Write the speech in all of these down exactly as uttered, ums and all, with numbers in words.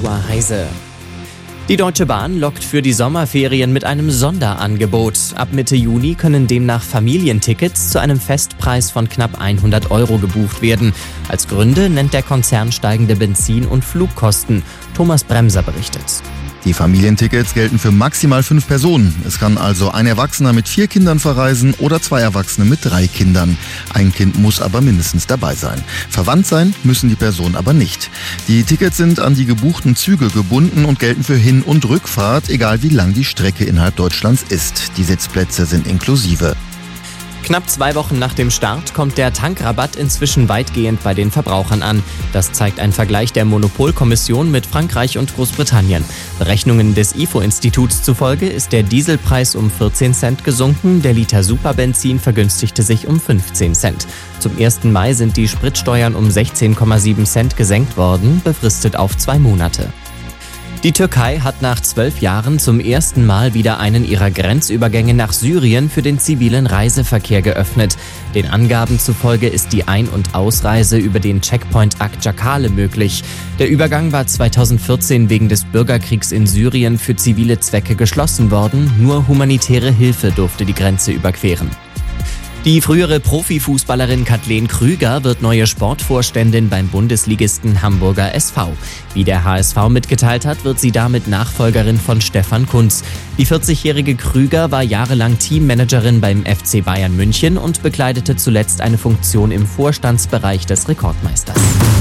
Joshua Heise. Die Deutsche Bahn lockt für die Sommerferien mit einem Sonderangebot. Ab Mitte Juni können demnach Familientickets zu einem Festpreis von knapp hundert Euro gebucht werden. Als Gründe nennt der Konzern steigende Benzin- und Flugkosten. Thomas Bremser berichtet. Die Familientickets gelten für maximal fünf Personen. Es kann also ein Erwachsener mit vier Kindern verreisen oder zwei Erwachsene mit drei Kindern. Ein Kind muss aber mindestens dabei sein. Verwandt sein müssen die Personen aber nicht. Die Tickets sind an die gebuchten Züge gebunden und gelten für Hin- und Rückfahrt, egal wie lang die Strecke innerhalb Deutschlands ist. Die Sitzplätze sind inklusive. Knapp zwei Wochen nach dem Start kommt der Tankrabatt inzwischen weitgehend bei den Verbrauchern an. Das zeigt ein Vergleich der Monopolkommission mit Frankreich und Großbritannien. Berechnungen des I F O-Instituts zufolge ist der Dieselpreis um vierzehn Cent gesunken, der Liter Superbenzin vergünstigte sich um fünfzehn Cent. Zum ersten Mai sind die Spritsteuern um sechzehn Komma sieben Cent gesenkt worden, befristet auf zwei Monate. Die Türkei hat nach zwölf Jahren zum ersten Mal wieder einen ihrer Grenzübergänge nach Syrien für den zivilen Reiseverkehr geöffnet. Den Angaben zufolge ist die Ein- und Ausreise über den Checkpoint Akçakale möglich. Der Übergang war zweitausendvierzehn wegen des Bürgerkriegs in Syrien für zivile Zwecke geschlossen worden. Nur humanitäre Hilfe durfte die Grenze überqueren. Die frühere Profifußballerin Kathleen Krüger wird neue Sportvorständin beim Bundesligisten Hamburger S V. Wie der H S V mitgeteilt hat, wird sie damit Nachfolgerin von Stefan Kuntz. Die vierzigjährige Krüger war jahrelang Teammanagerin beim F C Bayern München und bekleidete zuletzt eine Funktion im Vorstandsbereich des Rekordmeisters.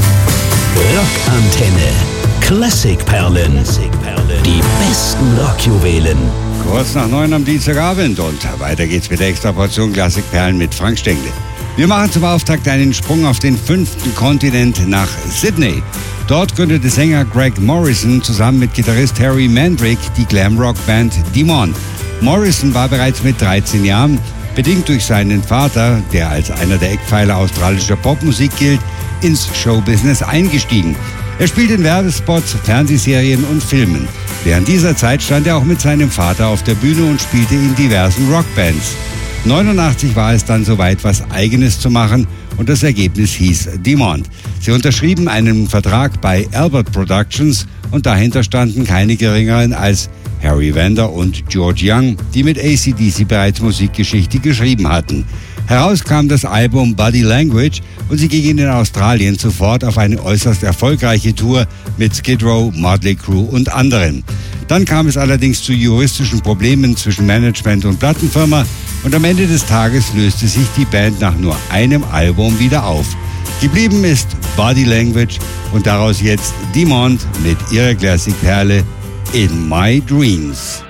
Rockantenne. Klassikperlen. Die besten Rockjuwelen. Kurz nach neun am Dienstagabend und weiter geht's mit der Extraportion Klassikperlen mit Frank Stengel. Wir machen zum Auftakt einen Sprung auf den fünften Kontinent nach Sydney. Dort gründete Sänger Greg Morrison zusammen mit Gitarrist Harry Mandrick die Glamrock-Band Demon. Morrison war bereits mit dreizehn Jahren, bedingt durch seinen Vater, der als einer der Eckpfeiler australischer Popmusik gilt, ins Showbusiness eingestiegen. Er spielt in Werbespots, Fernsehserien und Filmen. Während dieser Zeit stand er auch mit seinem Vater auf der Bühne und spielte in diversen Rockbands. neunundachtzig war es dann soweit, was Eigenes zu machen und das Ergebnis hieß Demon. Sie unterschrieben einen Vertrag bei Albert Productions und dahinter standen keine geringeren als Harry Vanda und George Young, die mit A C D C bereits Musikgeschichte geschrieben hatten. Heraus kam das Album Body Language und sie gingen in Australien sofort auf eine äußerst erfolgreiche Tour mit Skid Row, Motley Crue und anderen. Dann kam es allerdings zu juristischen Problemen zwischen Management und Plattenfirma und am Ende des Tages löste sich die Band nach nur einem Album wieder auf. Geblieben ist Body Language und daraus jetzt Demon mit ihrer Klassikperle In My Dreams.